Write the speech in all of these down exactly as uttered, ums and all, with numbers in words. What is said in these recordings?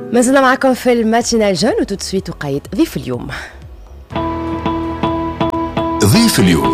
ما زلنا معكم في الماتينال جون وتوت سويت وقيد ضيف اليوم. ضيف اليوم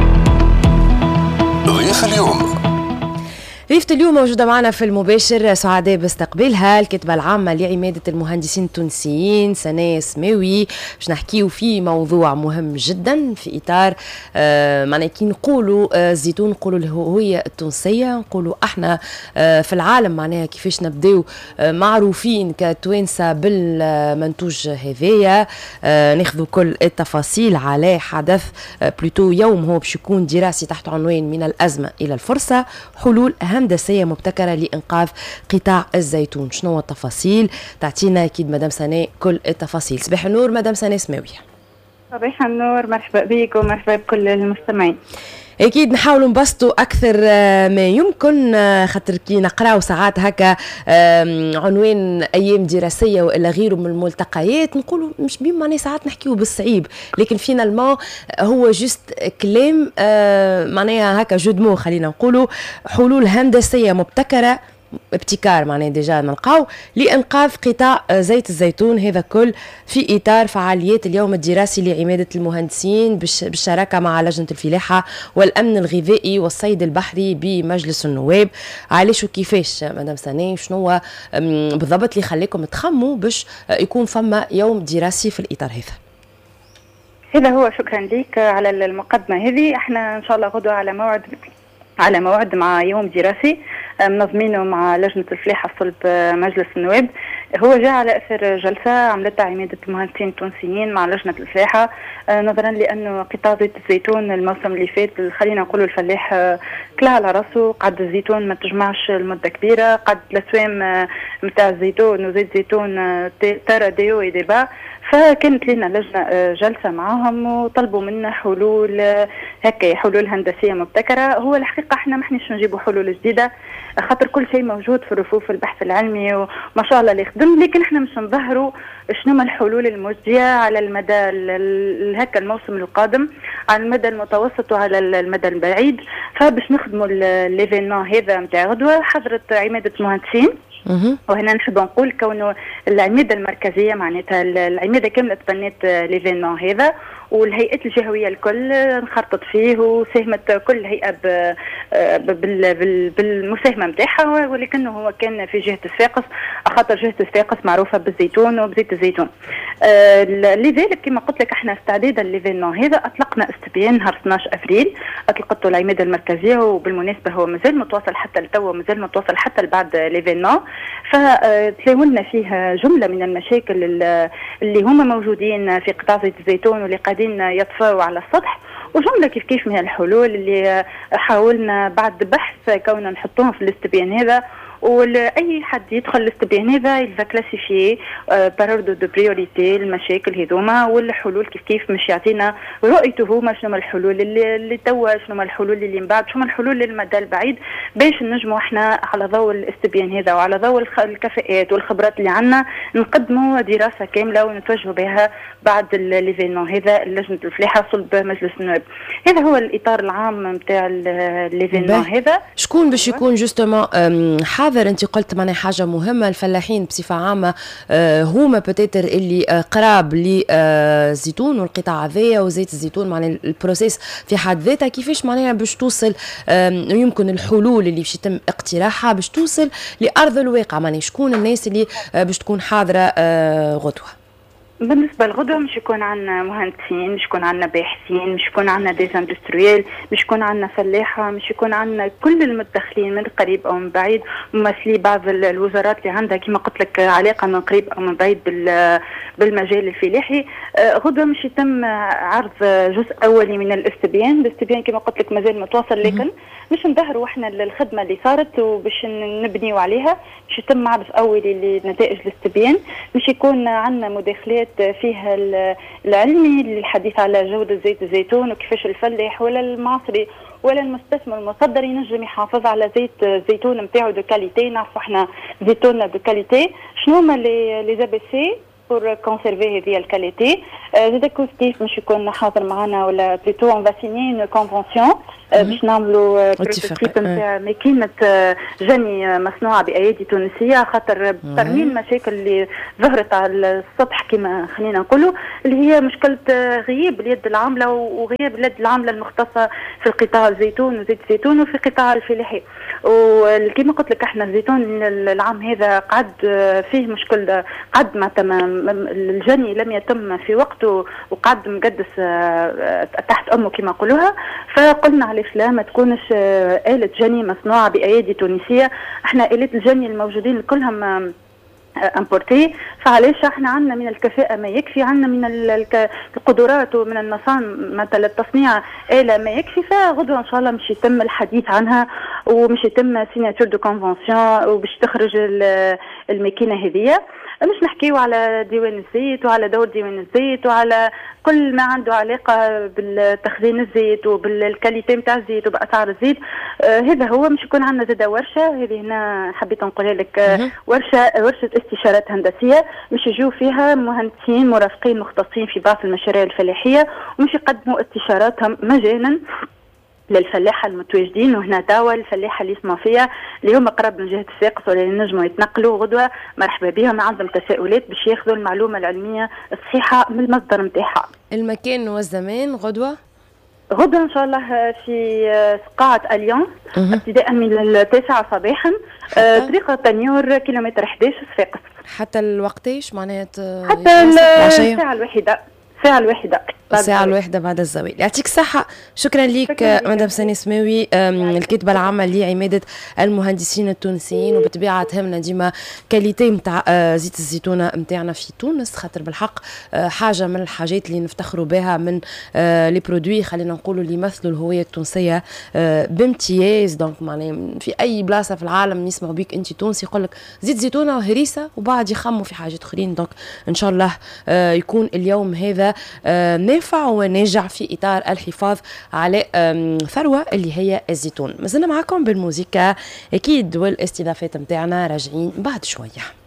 ضيف اليوم ضيفة اليوم موجودة معنا في المباشر، سعداء باستقبالها، الكاتبة العامة لعمادة المهندسين التونسيين سناء سماوي. باش نحكيو في موضوع مهم جدا في إطار آه معناها كي نقولوا آه الزيتون نقولوا الهوية التونسية، نقولوا احنا آه في العالم معناها كيفاش نبداو آه معروفين كتوانسة بالمنتوج هذايا. آه ناخذوا كل التفاصيل على حدث آه بلوتو يوم هو باش يكون دراسي تحت عنوان من الأزمة إلى الفرصة، حلول هندسية مبتكرة لإنقاذ قطاع الزيتون. شنو هو التفاصيل؟ تعطينا أكيد مدام سناء كل التفاصيل. صباح النور مدام سناء سماوي. صباح النور، مرحبا بك ومرحبا بكل المستمعين. اكيد نحاولوا نبسطوا اكثر ما يمكن، خاطر كي نقراو ساعات هكا عنوان ايام دراسيه والا غيره من الملتقيات نقولوا مش بيم، معناها ساعات نحكيو بالصعيب، لكن فينالمون هو جست كلام معناها هكا جو دمو، خلينا نقولوا حلول هندسيه مبتكره، ابتكار معناه ديجا نلقاو لإنقاذ قطاع زيت الزيتون. هذا كل في إطار فعاليات اليوم الدراسي لعمادة المهندسين بالشراكة مع لجنة الفلاحة والأمن الغذائي والصيد البحري بمجلس النواب. علاش وكيفاش مدام سناء؟ شنو هو بالضبط اللي خليكم تخموا باش يكون فما يوم دراسي في الإطار هذا؟ هذا هو، شكرا لك على المقدمة هذه. احنا إن شاء الله غدوة على موعد على موعد مع يوم دراسي منظمينه مع لجنة الفلاحة صلب مجلس النواب. هو جاء على أثر جلسة عملتها عمادة المهندسين التونسيين مع لجنة الفلاحة، نظرا لأنه قطاع زيت الزيتون الموسم اللي فات خلينا نقولوا الفلاح كلا على راسه، قعد الزيتون ما تجمعش لمدة كبيرة، قعد الأسوام متاع الزيتون وزيت زيتون ترى ديو يدبا. فكانت لنا لجنة جلسة معهم وطلبوا منا حلول هكا، حلول هندسية مبتكرة. هو الحقيقة احنا ما احناش نجيبوا حلول جديدة، خاطر كل شيء موجود في رفوف البحث العلمي وما شاء الله اللي يخدم، لكن احنا مش نظهروا شنو ما الحلول الموجهة على المدى هكا الموسم القادم، على المدى المتوسط وعلى المدى البعيد. فباش نخدموا ليفينمون هذا نتاع غدوة حضرت عمادة المهندسين. وهنا نحب نقول كونه العماده المركزيه معناتها العماده كامله تبنت ليفينمون هذا، والهيئات الجهويه الكل انخرطت فيه وساهمت كل هيئه بالمساهمه نتاعها، ولكنه هو كان في جهه صفاقس، خاطر جهه صفاقس معروفه بالزيتون وبزيت الزيتون. آه لذلك كما قلت لك احنا استعدادا لليفينمون هذا اطلقنا استبيان نهار اثناش افريل، اطلقته العماده المركزيه، وبالمناسبه هو مازال متواصل حتى لتوا، مازال متواصل حتى بعد ليفينمون. فتلاولنا فيه جمله من المشاكل اللي هما موجودين في قطاع زيت الزيتون واللي قاعدين يطفوا على السطح، وجمله كيف كيف من الحلول اللي حاولنا بعد بحث كوننا نحطوهم في الاستبيان هذا. واي حد يدخل الاستبيان هذا يلزا كلاسيفيي باروردو دو بريوريتي المشاكل هذوما والحلول كيف كيف مش يعطينا رؤيته هما شنو ما الحلول اللي, اللي توا، شنو ما الحلول اللي من بعد، شنو ما الحلول للمدى البعيد، باش نجموا احنا على ضوء الاستبيان هذا وعلى ضوء الكفاءات والخبرات اللي عندنا نقدموا دراسه كامله ونتوجهوا بها بعد ليفينمون هذا لجنه الفلاحه صلب مجلس النواب. هذا هو الاطار العام نتاع ليفينمون هذا. شكون باش يكون جوستومون حاضر؟ انت قلت معناها حاجه مهمه، الفلاحين بصفه عامه آه هما بتاتر اللي آه قراب للزيتون والقطاع هذايا وزيت الزيتون، معناها البروسيس في حد ذاتها كيفاش معناها باش توصل آه يمكن الحلول اللي باش يتم اقتراحها باش توصل لارض الواقع، معناها شكون الناس اللي آه باش تكون حاضره آه غدوه؟ بالنسبة لغدوة مش يكون عندنا مهندسين، مش يكون عندنا باحثين، مش يكون عندنا ديزاندستريال، مش يكون عندنا فلاحة، مش يكون عندنا كل المتدخلين من قريب أو من بعيد، ممثلي بعض الوزارات اللي عندها كما قلت لك علاقة من قريب أو من بعيد بالمجال الفلاحي. غدوة مش يتم عرض جزء أولي من الاستبيان، الاستبيان كما قلت لك مازال متواصل، لكن مش نظهروا احنا الخدمة اللي صارت وباش نبنيوا عليها، مش يتم عرض أولي لنتائج الاستبيان، مش يكون عندنا مداخلات فيها العلمي للحديث على جودة زيت الزيتون وكيفاش الفلاح ولا المعصري ولا المستثمر المصدر ينجم يحافظ على زيت الزيتون نتاعو دو كاليتي. نعرفوا احنا زيتون دو كاليتي شنو هما لي زي بي سي بور كونسيرفي هذه الكاليتي. زيد كيف مش يكون حاضر معنا ولا بليتو اون فا سيني اون كونفونسيون باش نعملوا بروتوتيب نتاع ماكينه جني مصنوعه بايادي تونسيه، خاطر ترميم المشاكل اللي ظهرت على السطح كما خلينا نقولوا، اللي هي مشكله غياب اليد العامله وغياب اليد العامله المختصه في القطاع الزيتون وزيت الزيتون وفي قطاع الفلاحي. وكما قلت لك احنا الزيتون العام هذا قعد فيه مشكل، قعد ما تمام الجني لم يتم في وقته وقعد مقدس تحت امه كما يقولوها، فقلنا علاش لا ما تكونش آلة جني مصنوعه بايادي تونسيه. احنا آلات الجني الموجودين كلهم امبورتي، فعلاش احنا عندنا من الكفاءه ما يكفي، عندنا من القدرات ومن المصانع مثلا تصنيع آلة ما يكفي. فغدوه ان شاء الله مش يتم الحديث عنها ومش يتم سيناتور دو كونفونسيون وباش تخرج الماكينه هذيا. مش نحكيو على ديوان الزيت وعلى دور ديوان الزيت وعلى كل ما عنده علاقه بالتخزين الزيت وبالكاليتي نتاع الزيت وباسعار الزيت. آه هذا هو. مش يكون عندنا زاده ورشه، هذه هنا حبيت نقولها لك، آه ورشه ورشه استشارات هندسيه مش يجوا فيها مهندسين مرافقين مختصين في بعض المشاريع الفلاحيه ومش يقدموا استشاراتهم مجانا للفلاحه المتواجدين. وهنا توا الفلاحه اللي يسمعوا فيها اللي هم قرب من جهه الساقط ولا ينجموا يتنقلوا غدوه مرحبا بهم، عندهم تساؤلات باش ياخذوا المعلومه العلميه الصحيحه من المصدر نتاعها. المكان والزمان غدوه؟ غدوه ان شاء الله في قاعه اليونس ابتداء من التاسعه صباحا، طريقه تنيور كيلومتر احد عشر صفاقس. حتى الوقتيش معناها؟ حتى الساعه الواحده. الساعة الواحدة الساعة الواحدة بعد الزوال. يعطيك الصحة. شكرا لك مدام سني سماوي، الكاتبة العامة لعمادة المهندسين التونسيين. وبطبيعة تهمنا ديما كاليتي نتاع زيت الزيتونة نتاعنا في تونس، خاطر بالحق حاجة من الحاجات اللي نفتخروا بها من لي برودوي خلينا نقولوا اللي يمثلوا الهوية التونسية بامتياز. دونك معناها في أي بلاصة في العالم يسمعوا بيك أنت تونسي يقول لك زيت زيتونة وهريسة وبعد يخموا في حاجات أخرين. دونك إن شاء الله يكون اليوم هذا نافع وناجع في إطار الحفاظ على ثروة اللي هي الزيتون. مازلنا معكم بالموسيقى أكيد والاستضافات متاعنا راجعين بعد شوية.